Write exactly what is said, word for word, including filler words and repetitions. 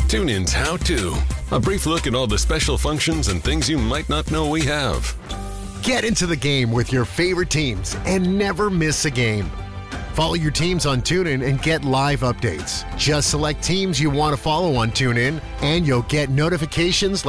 TuneIn's How To. A brief look at all the special functions and things you might not know we have. Get into the game with your favorite teams and never miss a game. Follow your teams on TuneIn and get live updates. Just select teams you want to follow on TuneIn, and you'll get notifications